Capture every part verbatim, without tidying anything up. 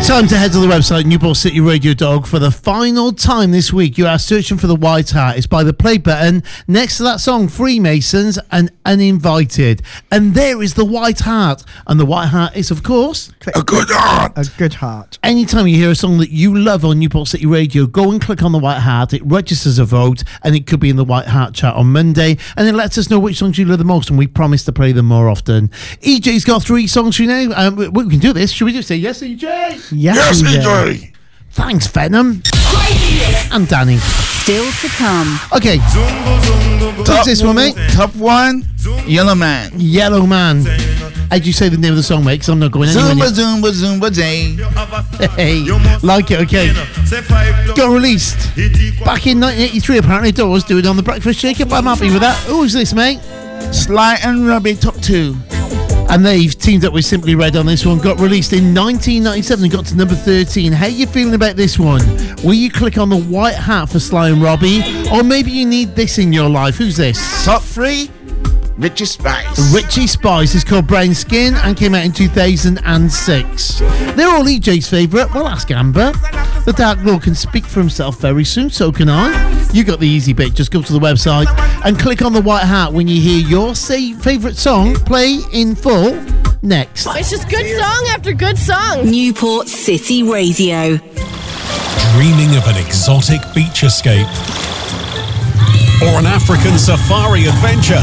Time to head to the website Newport City Radio Dog for the final time this week. You are searching for the White Hat. It's by the play button next to that song Freemasons and Uninvited. And there is the White Hat. And the White Hat is, of course, a good heart. A good heart. Anytime you hear a song that you love on Newport City Radio, go and click on the White Hat. It registers a vote and it could be in the White Hat chat on Monday. And it lets us know which songs you love the most, and we promise to play them more often. E J's got three songs for you now. Um, we, we can do this. Should we just say yes, E J? Yes, Yes, E J. Thanks, Venom. And Danny. Still to come. Okay. What's this one, mate? Top one, Yellow Man. Yellow Man. How'd you say the name of the song, mate? Because I'm not going anywhere. Zumba, near- zumba, zumba, day. Hey, like it, okay. Got released back in nineteen eighty-three, apparently. Doors doing it on the Breakfast Shaker, but I'm happy with that. Who's this, mate? Sly and Robbie, top two. And they've teamed up with Simply Red on this one. Got released in nineteen ninety-seven and got to number thirteen. How you feeling about this one? Will you click on the White Hat for Sly and Robbie? Or maybe you need this in your life. Who's this? Top three, Richie Spice. Richie Spice is called Brown Skin and came out in two thousand six. They're all E J's favourite. Well, ask Amber. The Dark Lord can speak for himself very soon, so can I. You got the easy bit. Just go to the website and click on the White Hat when you hear your say favourite song play in full next. It's just good song after good song. Newport City Radio. Dreaming of an exotic beach escape? Or an African safari adventure?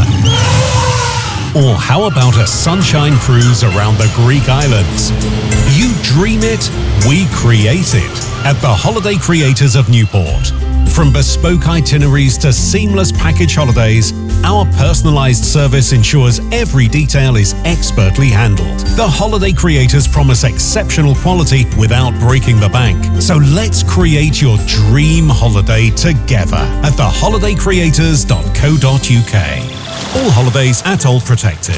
Or how about a sunshine cruise around the Greek islands? You dream it, we create it at the Holiday Creators of Newport. From bespoke itineraries to seamless package holidays, our personalised service ensures every detail is expertly handled. The Holiday Creators promise exceptional quality without breaking the bank. So let's create your dream holiday together at the holiday creators dot co dot uk. All holidays at all protected.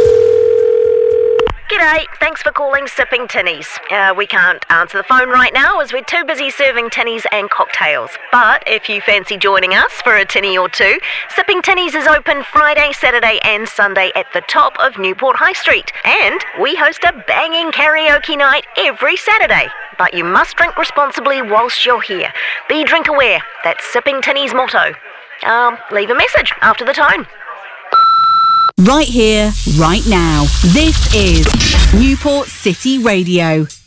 G'day, thanks for calling Sipping Tinnies. Uh, we can't answer the phone right now as we're too busy serving tinnies and cocktails. But if you fancy joining us for a tinny or two, Sipping Tinnies is open Friday, Saturday and Sunday at the top of Newport High Street. And we host a banging karaoke night every Saturday. But you must drink responsibly whilst you're here. Be drink aware. That's Sipping Tinnies' motto. Um, leave a message after the tone. Right here, right now. This is Newport City Radio.